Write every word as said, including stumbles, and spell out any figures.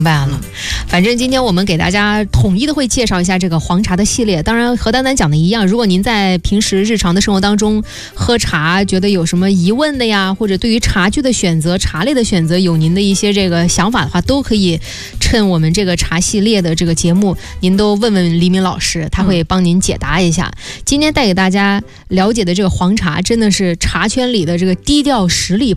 明白了，反正今天我们给大家统一的会介绍一下这个黄茶的系列。当然和丹丹讲的一样，如果您在平时日常的生活当中喝茶觉得有什么疑问的呀，或者对于茶具的选择、茶类的选择有您的一些这个想法的话，都可以趁我们这个茶系列的这个节目，您都问问黎明老师，他会帮您解答一下。今天带给大家了解的这个黄茶真的是茶圈里的这个低调实力